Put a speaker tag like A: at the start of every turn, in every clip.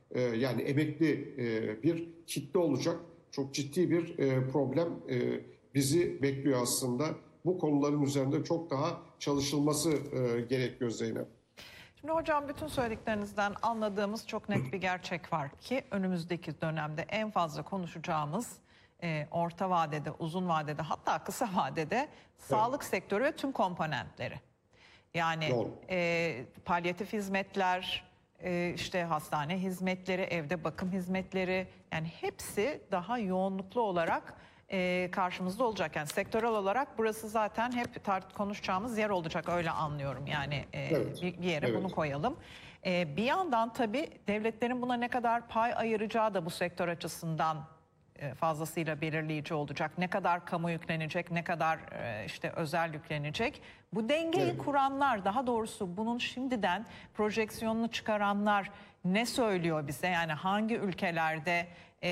A: Yani emekli bir kitle olacak. Çok ciddi bir problem bizi bekliyor aslında. Bu konuların üzerinde çok daha çalışılması gerekiyor Zeynep.
B: Şimdi hocam bütün söylediklerinizden anladığımız çok net bir gerçek var ki önümüzdeki dönemde en fazla konuşacağımız orta vadede, uzun vadede hatta kısa vadede
A: Evet,
B: sağlık sektörü ve tüm komponentleri. Yani
A: doğru.
B: palyatif hizmetler, işte hastane hizmetleri, evde bakım hizmetleri yani hepsi daha yoğunluklu olarak karşımızda olacak. Yani sektörel olarak burası zaten hep konuşacağımız yer olacak öyle anlıyorum. Yani
A: Evet,
B: bir yere bunu
A: evet.
B: koyalım. Bir yandan tabii devletlerin buna ne kadar pay ayıracağı da bu sektör açısından fazlasıyla belirleyici olacak. Ne kadar kamu yüklenecek, ne kadar işte özel yüklenecek. Bu dengeyi
A: Evet.
B: kuranlar, daha doğrusu bunun şimdiden projeksiyonunu çıkaranlar ne söylüyor bize? Yani hangi ülkelerde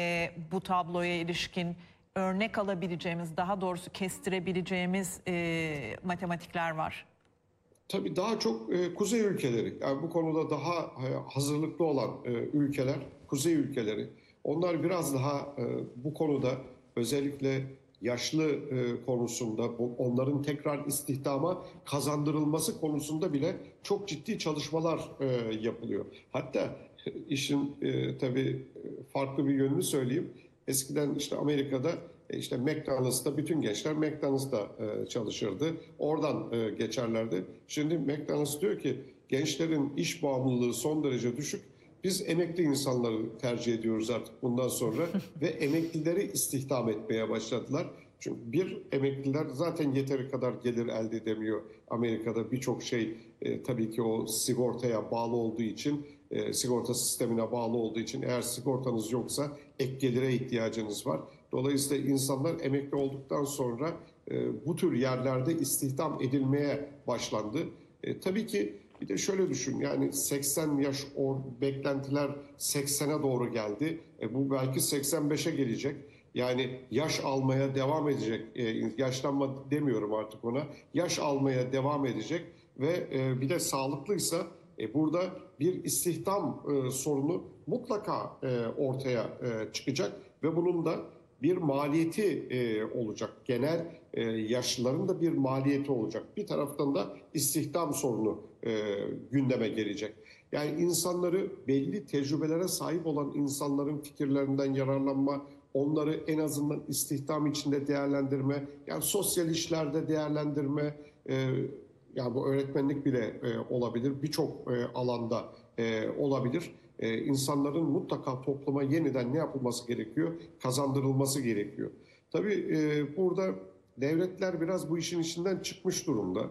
B: bu tabloya ilişkin örnek alabileceğimiz, daha doğrusu kestirebileceğimiz matematikler var?
A: Tabii daha çok kuzey ülkeleri, yani bu konuda daha hazırlıklı olan ülkeler, kuzey ülkeleri. Onlar biraz daha bu konuda özellikle yaşlı konusunda, onların tekrar istihdama kazandırılması konusunda bile çok ciddi çalışmalar yapılıyor. Hatta işin tabii farklı bir yönünü söyleyeyim. Eskiden işte Amerika'da işte McDonald's'ta bütün gençler McDonald's'ta çalışırdı. Oradan geçerlerdi. Şimdi McDonald's diyor ki gençlerin iş bağımlılığı son derece düşük. Biz emekli insanları tercih ediyoruz artık bundan sonra ve emeklileri istihdam etmeye başladılar. Çünkü bir emekliler zaten yeteri kadar gelir elde edemiyor. Amerika'da birçok şey tabii ki o sigortaya bağlı olduğu için, sigorta sistemine bağlı olduğu için eğer sigortanız yoksa ek gelire ihtiyacınız var. Dolayısıyla insanlar emekli olduktan sonra bu tür yerlerde istihdam edilmeye başlandı. Tabii ki bir de şöyle düşün, yani 80 yaş beklentiler 80'e doğru geldi. Bu belki 85'e gelecek. Yani yaş almaya devam edecek. Yaşlanma demiyorum artık ona. Yaş almaya devam edecek ve bir de sağlıklıysa burada bir istihdam sorunu mutlaka ortaya çıkacak ve bunun da bir maliyeti olacak. Genel yaşlıların da bir maliyeti olacak. Bir taraftan da istihdam sorunu gündeme gelecek. Yani insanları, belli tecrübelere sahip olan insanların fikirlerinden yararlanma, onları en azından istihdam içinde değerlendirme, yani sosyal işlerde değerlendirme, yani bu öğretmenlik bile olabilir, birçok alanda olabilir. İnsanların mutlaka topluma yeniden ne yapılması gerekiyor? Kazandırılması gerekiyor. Tabii burada devletler biraz bu işin içinden çıkmış durumda.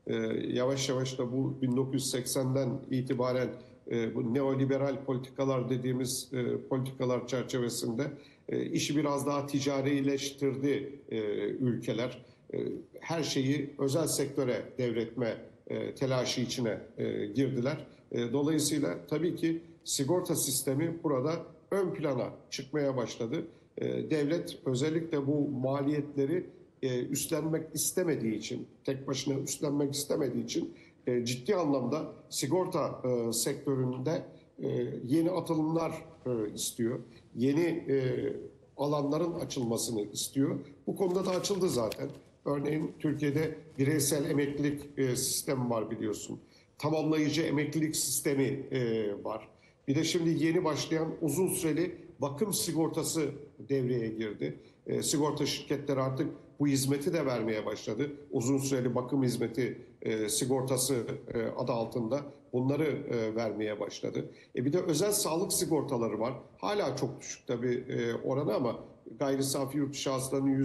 A: Yavaş yavaş da bu 1980'den itibaren bu neoliberal politikalar dediğimiz politikalar çerçevesinde işi biraz daha ticarileştirdi ülkeler. Her şeyi özel sektöre devretme telaşı içine girdiler. Dolayısıyla tabii ki sigorta sistemi burada ön plana çıkmaya başladı. Devlet özellikle bu maliyetleri üstlenmek istemediği için, tek başına üstlenmek istemediği için ciddi anlamda sigorta sektöründe yeni atılımlar istiyor. Yeni alanların açılmasını istiyor. Bu konuda da açıldı zaten. Örneğin Türkiye'de bireysel emeklilik sistemi var biliyorsun. Tamamlayıcı emeklilik sistemi var. Bir de şimdi yeni başlayan uzun süreli bakım sigortası devreye girdi. Sigorta şirketleri artık bu hizmeti de vermeye başladı. Uzun süreli bakım hizmeti sigortası adı altında bunları vermeye başladı. Bir de özel sağlık sigortaları var. Hala çok düşük tabii oranı ama gayri safi yurt dışı hasılanın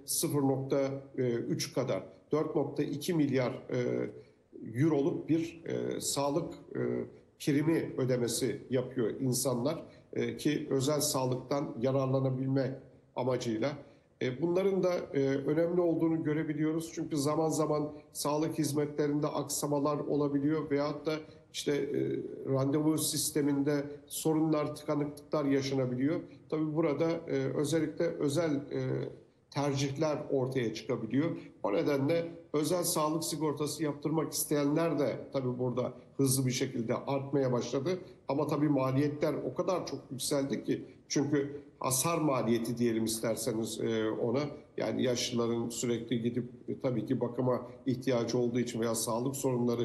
A: %0,3 kadar, 4,2 milyar euroluk bir sağlık primi ödemesi yapıyor insanlar ki özel sağlıktan yararlanabilme amacıyla. Bunların da önemli olduğunu görebiliyoruz. Çünkü zaman zaman sağlık hizmetlerinde aksamalar olabiliyor veyahut da işte randevu sisteminde sorunlar, tıkanıklıklar yaşanabiliyor. Tabii burada özellikle özel tercihler ortaya çıkabiliyor. O nedenle özel sağlık sigortası yaptırmak isteyenler de tabii burada hızlı bir şekilde artmaya başladı. Ama tabii maliyetler o kadar çok yükseldi ki, çünkü hasar maliyeti diyelim isterseniz ona, yani yaşlıların sürekli gidip tabii ki bakıma ihtiyacı olduğu için veya sağlık sorunları